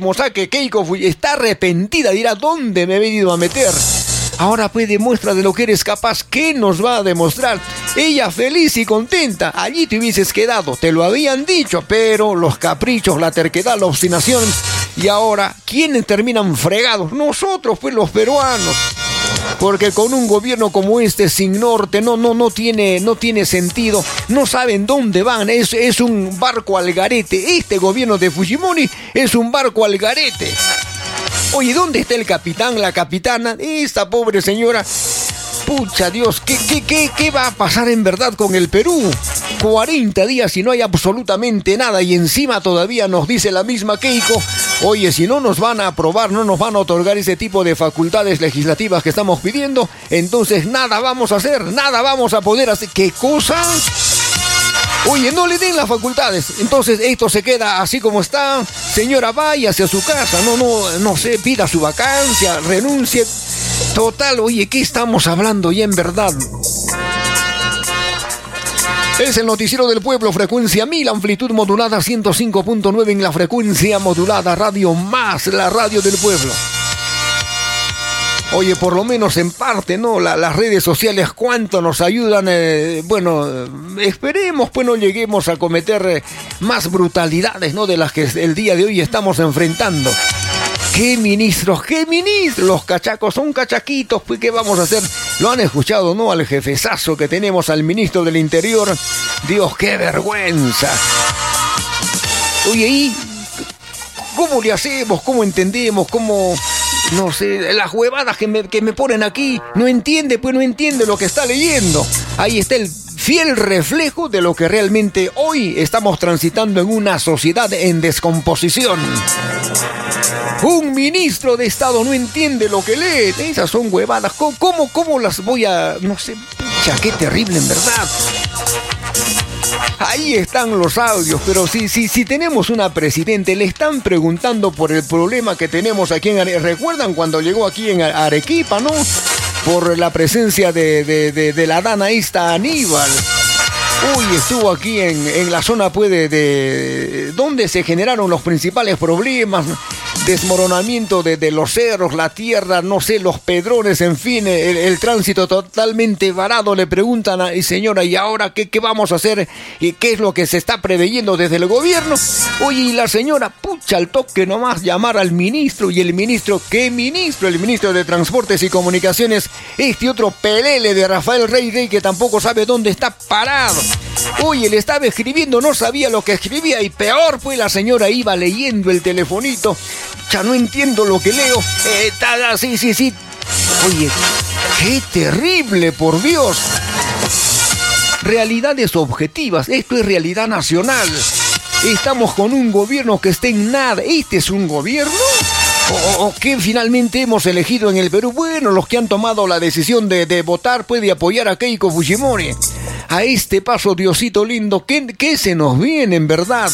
como saque Keiko está arrepentida, dirá, ¿dónde me he venido a meter? Ahora pues demuestra de lo que eres capaz. ¿Qué nos va a demostrar? Ella feliz y contenta. Allí te hubieses quedado. Te lo habían dicho, pero los caprichos, la terquedad, la obstinación. Y ahora, ¿quiénes terminan fregados? Nosotros, pues los peruanos. Porque con un gobierno como este, sin norte, no tiene sentido. No saben dónde van. Es un barco al garete. Este gobierno de Fujimori es un barco al garete. Oye, ¿dónde está el capitán, la capitana? Esta pobre señora. Pucha Dios, ¿qué va a pasar en verdad con el Perú? 40 días y no hay absolutamente nada. Y encima todavía nos dice la misma Keiko: oye, si no nos van a aprobar, no nos van a otorgar ese tipo de facultades legislativas que estamos pidiendo, entonces nada vamos a hacer, nada vamos a poder hacer. ¿Qué cosa? Oye, no le den las facultades. Entonces esto se queda así como está. Señora, váyase a su casa. No sé, pida su vacancia, renuncie. Total, oye, ¿qué estamos hablando ya en verdad? Es el noticiero del pueblo, frecuencia 1000, amplitud modulada 105.9 en la frecuencia modulada, Radio Más, la radio del pueblo. Oye, por lo menos en parte, ¿no? Las redes sociales, ¿cuánto nos ayudan? Esperemos, pues no lleguemos a cometer más brutalidades, ¿no? De las que el día de hoy estamos enfrentando. ¿Qué ministros? Los cachacos son cachaquitos, pues ¿qué vamos a hacer? Lo han escuchado, ¿no? Al jefezazo que tenemos, al ministro del Interior. Dios, qué vergüenza. Oye, ¿y cómo le hacemos? ¿Cómo entendemos? ¿Cómo...? No sé, las huevadas que me ponen aquí. No entiende lo que está leyendo. Ahí está el fiel reflejo de lo que realmente hoy estamos transitando en una sociedad en descomposición. Un ministro de Estado no entiende lo que lee. Esas son huevadas. ¿Cómo las voy a...? No sé, pucha, qué terrible en verdad. Ahí están los audios, pero si tenemos una presidente, le están preguntando por el problema que tenemos aquí en Arequipa. ¿Recuerdan cuando llegó aquí en Arequipa, no? Por la presencia de la dana esta Aníbal. Uy, estuvo aquí en la zona pues de donde se generaron los principales problemas. Desmoronamiento de los cerros, la tierra, no sé, los pedrones, en fin, el tránsito totalmente varado. Le preguntan a señora, ¿y ahora qué vamos a hacer? ¿Y qué es lo que se está preveyendo desde el gobierno? Oye, y la señora, pucha, al toque nomás llamar al ministro. Y el ministro, ¿qué ministro? El ministro de Transportes y Comunicaciones, este otro pelele de Rafael Rey, que tampoco sabe dónde está parado. Oye, le estaba escribiendo, no sabía lo que escribía, y peor, pues la señora iba leyendo el telefonito. Ya no entiendo lo que leo. Sí. Oye, qué terrible, por Dios. Realidades objetivas, esto es realidad nacional. Estamos con un gobierno que está en nada. ¿Este es un gobierno? ¿O qué finalmente hemos elegido en el Perú? Bueno, los que han tomado la decisión de votar, puede apoyar a Keiko Fujimori. A este paso, Diosito lindo, ¿qué se nos viene en verdad?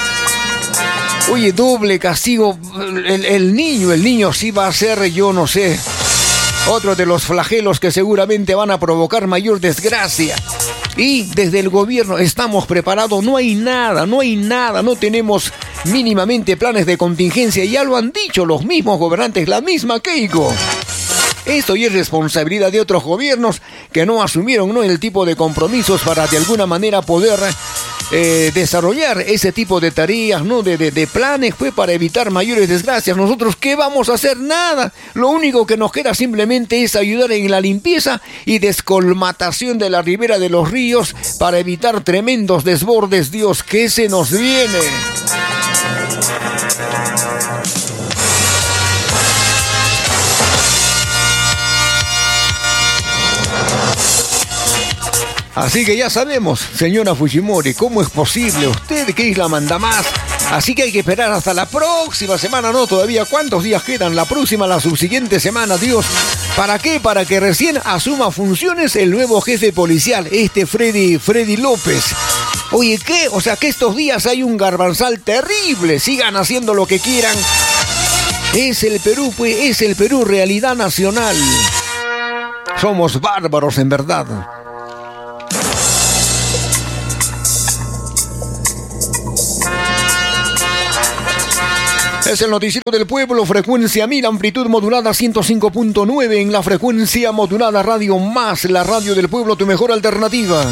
Oye, doble castigo. El niño sí va a ser, yo no sé, otro de los flagelos que seguramente van a provocar mayor desgracia. Y desde el gobierno estamos preparados, no hay nada, no tenemos mínimamente planes de contingencia. Ya lo han dicho los mismos gobernantes, la misma Keiko. Esto ya es responsabilidad de otros gobiernos que no asumieron, ¿no?, el tipo de compromisos para de alguna manera poder desarrollar ese tipo de tareas, ¿no?, de planes, pues, para evitar mayores desgracias. Nosotros, ¿qué vamos a hacer? Nada. Lo único que nos queda simplemente es ayudar en la limpieza y descolmatación de la ribera de los ríos para evitar tremendos desbordes. Dios, ¿qué se nos viene? Así que ya sabemos, señora Fujimori, ¿cómo es posible? Usted que es la mandamás. Así que hay que esperar hasta la próxima semana, ¿no? Todavía, ¿cuántos días quedan? La próxima, la subsiguiente semana, Dios. ¿Para qué? Para que recién asuma funciones el nuevo jefe policial, Freddy López. Oye, ¿qué? O sea, que estos días hay un garbanzal terrible. Sigan haciendo lo que quieran. Es el Perú, pues, es el Perú, realidad nacional. Somos bárbaros, en verdad. Es el noticiero del pueblo, frecuencia 1000, amplitud modulada 105.9 en la frecuencia modulada Radio Más, la radio del pueblo, tu mejor alternativa.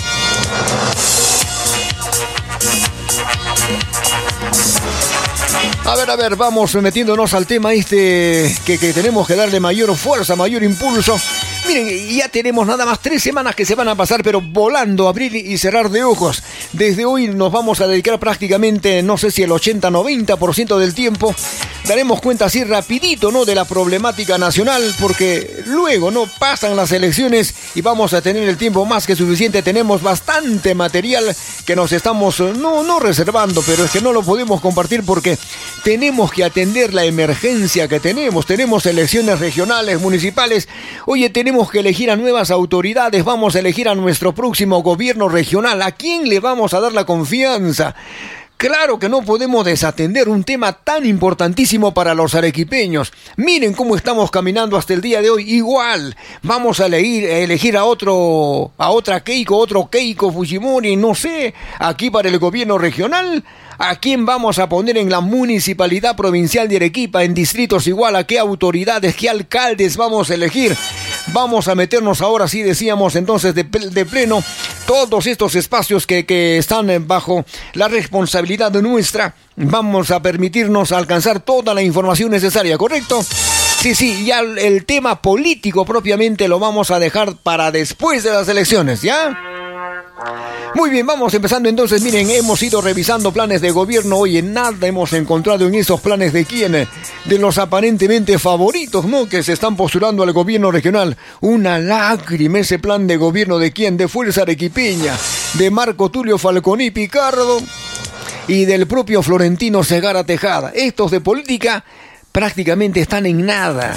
A ver, vamos metiéndonos al tema que tenemos que darle mayor fuerza, mayor impulso. Miren, ya tenemos nada más 3 semanas que se van a pasar, pero volando, abrir y cerrar de ojos. Desde hoy nos vamos a dedicar prácticamente, no sé si el 80-90% del tiempo. Daremos cuenta así rapidito, ¿no?, de la problemática nacional, porque luego, ¿no?, pasan las elecciones y vamos a tener el tiempo más que suficiente. Tenemos bastante material que nos estamos, no reservando, pero es que no lo podemos compartir porque tenemos que atender la emergencia que tenemos. Tenemos elecciones regionales, municipales. Oye, tenemos que elegir a nuevas autoridades. Vamos a elegir a nuestro próximo gobierno regional. ¿A quién le vamos a dar la confianza? Claro que no podemos desatender un tema tan importantísimo para los arequipeños. Miren cómo estamos caminando hasta el día de hoy. Igual, vamos a elegir a otra Keiko, otro Keiko Fujimori, no sé, aquí para el gobierno regional. ¿A quién vamos a poner en la municipalidad provincial de Arequipa, en distritos igual? ¿A qué autoridades, qué alcaldes vamos a elegir? Vamos a meternos ahora, sí decíamos entonces, de pleno todos estos espacios que están bajo la responsabilidad nuestra. Vamos a permitirnos alcanzar toda la información necesaria, ¿correcto? Sí, ya el tema político propiamente lo vamos a dejar para después de las elecciones, ¿ya? Muy bien, vamos empezando entonces. Miren, hemos ido revisando planes de gobierno. Oye, nada hemos encontrado en esos planes de quién, de los aparentemente favoritos, ¿no?, que se están postulando al gobierno regional. Una lágrima ese plan de gobierno de quién, de Fuerza Arequipeña, de Marco Tulio Falconi Picardo y del propio Florentino Segara Tejada. Estos de política prácticamente están en nada.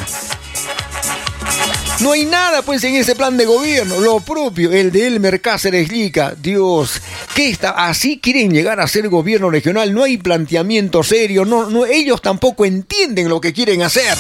No hay nada pues en ese plan de gobierno. Lo propio, el de Elmer Cáceres Llica. Dios, ¿qué está? Así quieren llegar a ser gobierno regional. No hay planteamiento serio. No, ellos tampoco entienden lo que quieren hacer.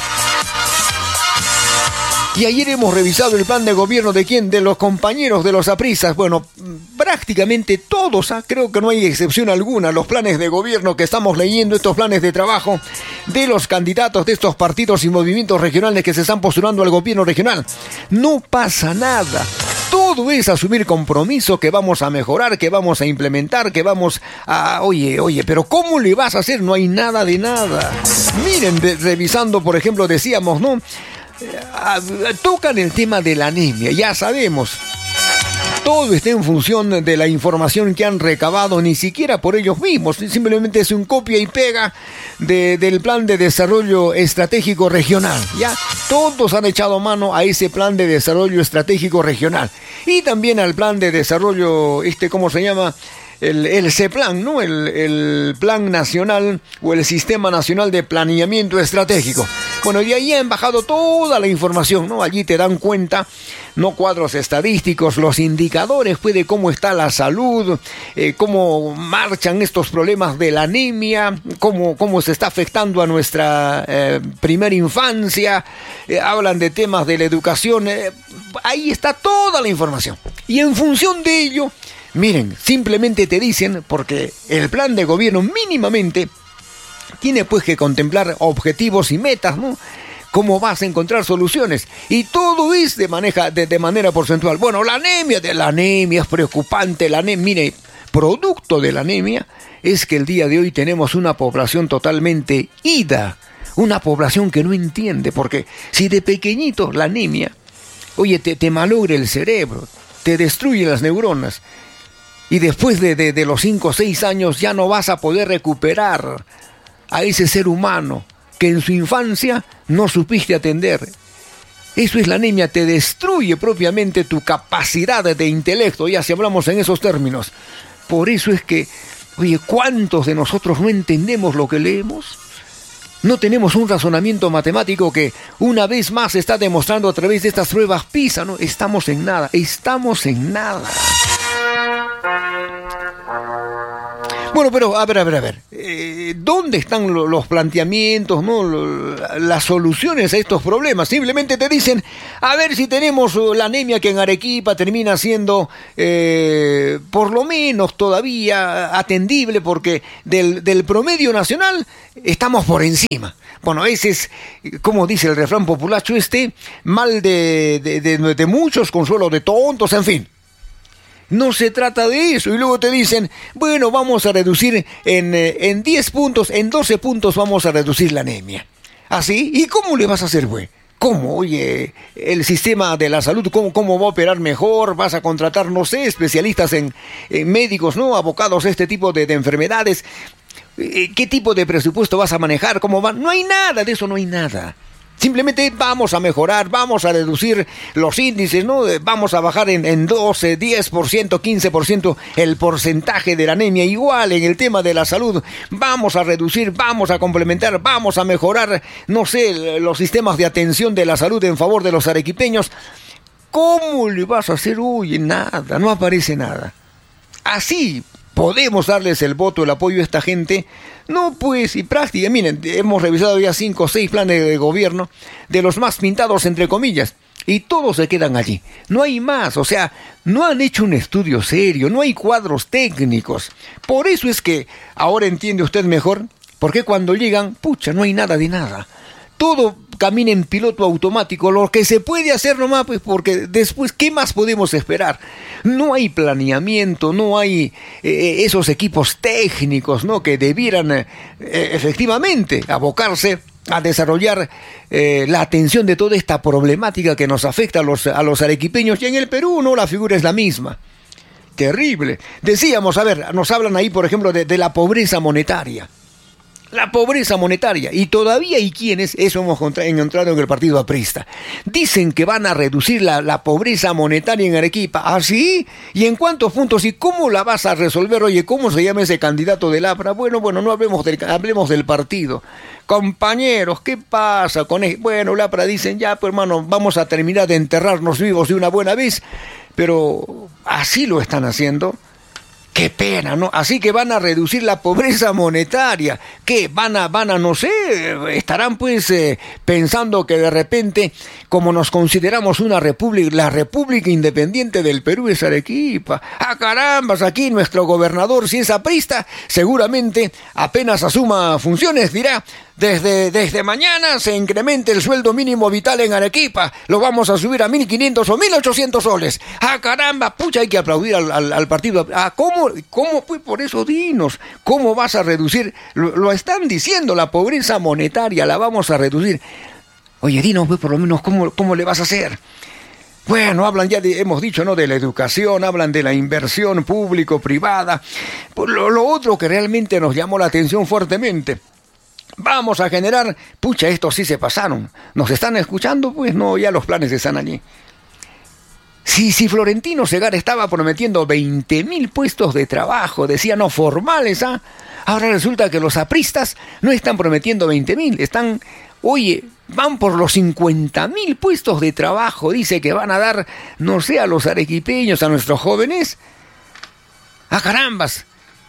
Y ayer hemos revisado el plan de gobierno de quién, de los compañeros de los apristas. Bueno, prácticamente todos, creo que no hay excepción alguna, los planes de gobierno que estamos leyendo, estos planes de trabajo de los candidatos de estos partidos y movimientos regionales que se están postulando al gobierno regional. No pasa nada. Todo es asumir compromiso, que vamos a mejorar, que vamos a implementar, que vamos a... Oye, pero ¿cómo le vas a hacer? No hay nada de nada. Miren, revisando, por ejemplo, decíamos, ¿no?, tocan el tema de la anemia, ya sabemos. Todo está en función de la información que han recabado, ni siquiera por ellos mismos. Simplemente es un copia y pega del plan de desarrollo estratégico regional. Ya todos han echado mano a ese plan de desarrollo estratégico regional. Y también al plan de desarrollo, ¿cómo se llama? El CEPLAN, ¿no? El Plan Nacional o el Sistema Nacional de Planeamiento Estratégico. Bueno, y ahí han bajado toda la información, ¿no? Allí te dan cuenta, ¿no?, cuadros estadísticos, los indicadores, pues, de cómo está la salud, cómo marchan estos problemas de la anemia, cómo se está afectando a nuestra primera infancia, hablan de temas de la educación, ahí está toda la información. Y en función de ello, miren, simplemente te dicen, porque el plan de gobierno mínimamente tiene pues que contemplar objetivos y metas, ¿no? ¿Cómo vas a encontrar soluciones? Y todo es de manera porcentual. Bueno, la anemia es preocupante. Mire, producto de la anemia es que el día de hoy tenemos una población totalmente ida, una población que no entiende, porque si de pequeñito la anemia, oye, te malogra el cerebro, te destruye las neuronas, y después de los 5 o 6 años ya no vas a poder recuperar a ese ser humano que en su infancia no supiste atender. Eso es la anemia, te destruye propiamente tu capacidad de intelecto, ya si hablamos en esos términos. Por eso es que, oye, ¿cuántos de nosotros no entendemos lo que leemos? No tenemos un razonamiento matemático que una vez más se está demostrando a través de estas pruebas PISA, ¿no? Estamos en nada. Bueno, pero a ver. ¿dónde están los planteamientos, no? Las soluciones a estos problemas? Simplemente te dicen, a ver si tenemos la anemia que en Arequipa termina siendo por lo menos todavía atendible, porque del promedio nacional estamos por encima. Bueno, ese es, como dice el refrán populacho, mal de muchos, consuelo de tontos, en fin. No se trata de eso. Y luego te dicen, bueno, vamos a reducir en 10 puntos, en 12 puntos vamos a reducir la anemia. ¿Así? ¿Y cómo le vas a hacer, güey? ¿Cómo? Oye, el sistema de la salud, ¿cómo va a operar mejor? ¿Vas a contratar, no sé, especialistas en médicos, ¿no? Abocados a este tipo de enfermedades. ¿Qué tipo de presupuesto vas a manejar? ¿Cómo va? No hay nada, de eso no hay nada. Simplemente vamos a mejorar, vamos a reducir los índices, ¿no? Vamos a bajar en 12, 10%, 15% el porcentaje de la anemia. Igual en el tema de la salud, vamos a reducir, vamos a complementar, vamos a mejorar, no sé, los sistemas de atención de la salud en favor de los arequipeños. ¿Cómo le vas a hacer? Uy, nada, no aparece nada. Así podemos darles el voto, el apoyo a esta gente. No, pues, y práctica. Miren, hemos revisado ya 5 o 6 planes de gobierno, de los más pintados, entre comillas, y todos se quedan allí. No hay más, o sea, no han hecho un estudio serio, no hay cuadros técnicos. Por eso es que ahora entiende usted mejor, porque cuando llegan, pucha, no hay nada de nada. Todo camina en piloto automático, lo que se puede hacer nomás, pues, porque después, ¿qué más podemos esperar? No hay planeamiento, no hay esos equipos técnicos, ¿no? Que debieran efectivamente abocarse a desarrollar la atención de toda esta problemática que nos afecta a los arequipeños, y en el Perú, ¿no? La figura es la misma. Terrible. Decíamos, a ver, nos hablan ahí, por ejemplo, de la pobreza monetaria. La pobreza monetaria, y todavía hay quienes, eso hemos encontrado en el partido aprista, dicen que van a reducir la pobreza monetaria en Arequipa. ¿Ah, sí? ¿Y en cuántos puntos? ¿Y cómo la vas a resolver? Oye, ¿cómo se llama ese candidato del APRA? Bueno, no hablemos del partido. Compañeros, ¿qué pasa con él? Bueno, el APRA dicen, ya, pues hermano, vamos a terminar de enterrarnos vivos de una buena vez, pero así lo están haciendo. Qué pena, ¿no? Así que van a reducir la pobreza monetaria. ¿Qué? Van a, no sé, estarán pues pensando que de repente, como nos consideramos una república, la república independiente del Perú es Arequipa. ¡Ah, carambas! Aquí nuestro gobernador, si es aprista, seguramente apenas asuma funciones, dirá, desde mañana se incrementa el sueldo mínimo vital en Arequipa. Lo vamos a subir a 1.500 o 1.800 soles. ¡Ah, caramba! Pucha, hay que aplaudir al partido. Ah, ¿cómo? Pues por eso dinos. ¿Cómo vas a reducir? Lo están diciendo, la pobreza monetaria la vamos a reducir. Oye, dinos, pues por lo menos, ¿cómo le vas a hacer? Bueno, hablan ya, hemos dicho, ¿no? De la educación, hablan de la inversión público-privada. Pues lo otro que realmente nos llamó la atención fuertemente. Vamos a generar, pucha, estos sí se pasaron. ¿Nos están escuchando? Pues no, ya los planes están allí. Si Florentino Segarra estaba prometiendo 20.000 puestos de trabajo, decía no formales, ¿ah? Ahora resulta que los apristas no están prometiendo 20.000, están, oye, van por los 50.000 puestos de trabajo, dice que van a dar, no sé, a los arequipeños, a nuestros jóvenes. ¡Ah, carambas!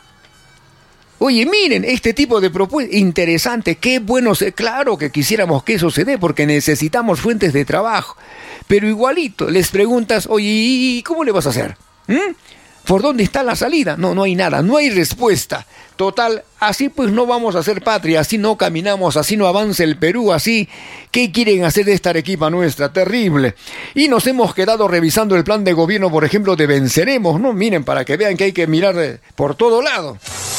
Oye, miren, este tipo de propuesta interesante, qué bueno, claro que quisiéramos que eso se dé porque necesitamos fuentes de trabajo, pero igualito, les preguntas, oye, ¿y cómo le vas a hacer? ¿Por dónde está la salida? No hay nada, no hay respuesta. Total, así pues no vamos a hacer patria, así no caminamos, así no avanza el Perú, así, ¿qué quieren hacer de esta Arequipa nuestra? Terrible. Y nos hemos quedado revisando el plan de gobierno, por ejemplo, de Venceremos, ¿no? Miren, para que vean que hay que mirar por todo lado.